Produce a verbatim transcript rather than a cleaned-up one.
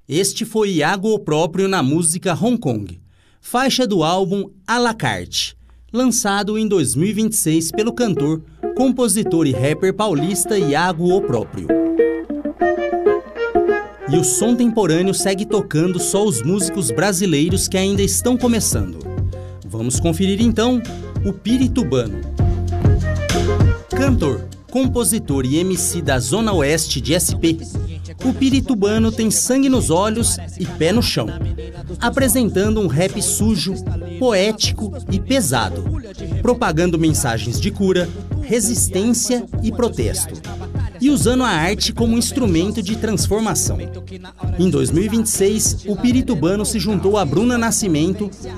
Este foi Iago O Próprio na música Hong Kong, faixa do álbum À la Carte, lançado em dois mil e vinte e seis pelo cantor, compositor e rapper paulista Iago O Próprio. E o som temporâneo segue tocando só os músicos brasileiros que ainda estão começando. Vamos conferir então o Piritubano. Cantor, compositor e M C da Zona Oeste de S P, o Piritubano tem sangue nos olhos e pé no chão, apresentando um rap sujo, poético e pesado, propagando mensagens de cura, resistência e protesto, e usando a arte como instrumento de transformação. Em dois mil e vinte e seis, o Piritubano se juntou a Bruna Nascimento